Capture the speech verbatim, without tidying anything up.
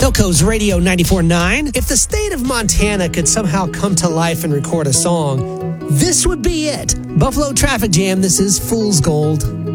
Kilco's Radio ninety-four point nine. If the state of Montana could somehow come to life and record a song, this would be it. Buffalo Traffic Jam, this is Fool's Gold.